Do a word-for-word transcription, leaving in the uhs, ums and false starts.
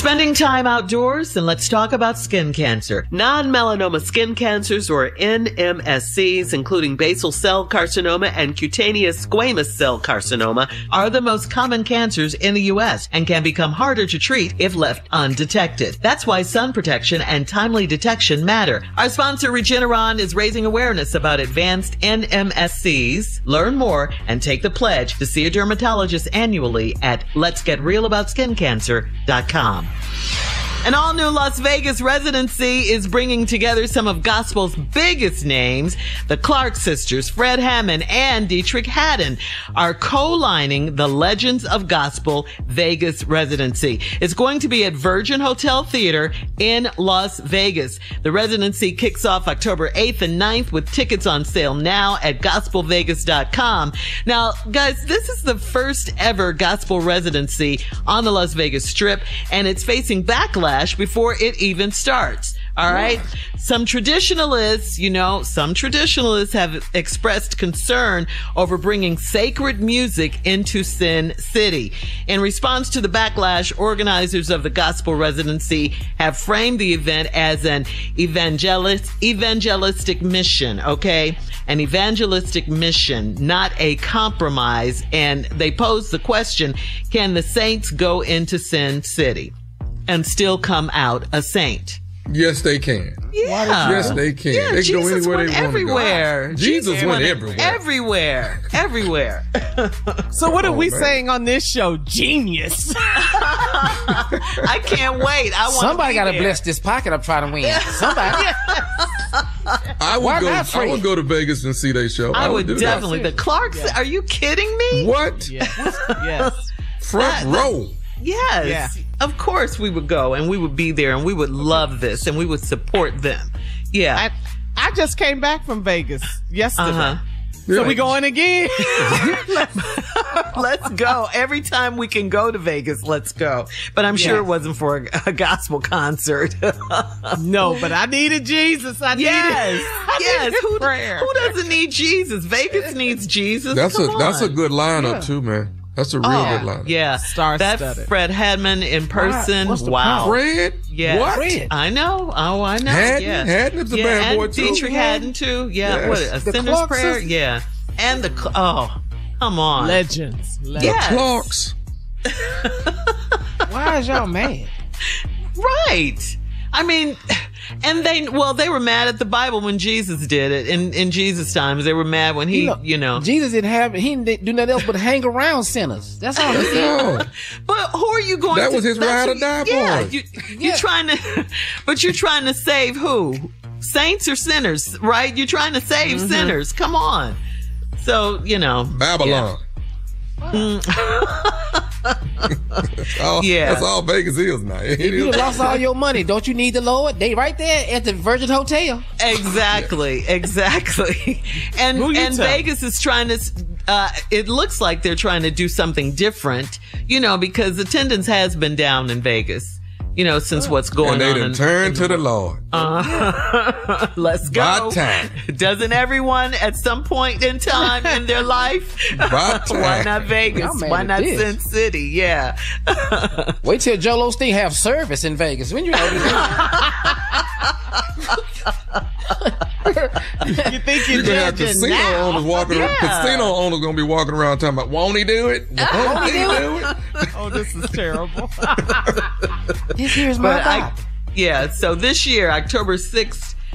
Spending time outdoors, and let's talk about skin cancer. Non-melanoma skin cancers, or N M S Cs, including basal cell carcinoma and cutaneous squamous cell carcinoma, are the most common cancers in the U S and can become harder to treat if left undetected. That's why sun protection and timely detection matter. Our sponsor, Regeneron, is raising awareness about advanced N M S Cs. Learn more and take the pledge to see a dermatologist annually at lets get real about skin cancer dot com. An all-new Las Vegas residency is bringing together some of gospel's biggest names. The Clark sisters, Fred Hammond and Dietrich Haddon, are co-lining the Legends of Gospel Vegas residency. It's going to be at Virgin Hotel Theater in Las Vegas. The residency kicks off October eighth and ninth with tickets on sale now at gospel vegas dot com. Now, guys, this is the first ever gospel residency on the Las Vegas Strip, and it's facing backlash before it even starts. All right. Yeah. Some traditionalists, you know, some traditionalists have expressed concern over bringing sacred music into Sin City. In response to the backlash, organizers of the gospel residency have framed the event as an evangelist, evangelistic mission. Okay. An evangelistic mission, not a compromise. And they pose the question, can the saints go into Sin City and still come out a saint? Yes, they can. Yeah. Yes, they can. Yeah, they can Jesus go anywhere went they want everywhere. to go. Jesus, Jesus went, went everywhere. Everywhere. Everywhere. So what are Oh, we man. saying on this show? Genius. I can't wait. I want Somebody got got to bless this pocket I'm trying to win. Somebody. I would Why go. not free? I would go to Vegas and see their show. I, would do definitely. that. The Clarks, Yeah. are you kidding me? What? Yes. Yes. Front That- row. Yes. Yeah. Of course we would go and we would be there and we would love this and we would support them. Yeah. I, I just came back from Vegas yesterday. Uh-huh. So Yeah. we going again? Let's go. Every time we can go to Vegas, let's go. But I'm sure Yes. it wasn't for a, a gospel concert. No, but I needed Jesus. I needed, Yes. I Yes. needed Who, prayer. who doesn't need Jesus? Vegas needs Jesus. That's Come a that's a on. good lineup Yeah. too, man. That's a real Oh, good lineup. yeah. Star-studded. That Fred Hammond in person. What's the Wow. Fred? Yeah. What? Fred. I know. Oh, I know. Haddon? Yeah. Haddon's a yeah, bad and boy, too. Dietrich Haddon too. Yeah. Yes. What? A The sinner's Clark prayer. sisters? Yeah. And the Cl- oh, come on. Legends. Legends. Yes. Clarks. Why is y'all mad? Right. I mean, and they well, they were mad at the Bible when Jesus did it. In in Jesus' times, they were mad when he, you know. Jesus didn't have, he didn't do nothing else but hang around sinners. That's all he did. No. But who are you going That to? was his that's ride or who- die Yeah, boy. you, Yeah. you're trying to, but you're trying to save who? Saints or sinners, right? You're trying to save Mm-hmm. sinners. Come on. So you know, Babylon. that's, all, Yeah. that's all Vegas is now. If you done lost all your money, don't you need the Lord? They right there at the Virgin Hotel. Exactly, exactly. And Who you and tell? Vegas is trying to, uh, it looks like they're trying to do something different, you know, because attendance has been down in Vegas, you know, since what's going and they on. done in- turned to the Lord. Uh, let's go. By time. Doesn't everyone at some point in time in their life? By time. Why not Vegas? Y'all mad Why at not this. Sin City? Yeah. Wait till Joel Osteen have service in Vegas. When you know You think You're you're gonna have judging casino now? owners walking around. Yeah. Casino owners gonna be walking around talking about, won't he do it? Won't he do it? Oh, this is terrible. this here's my But I, God. yeah, so this year, October sixth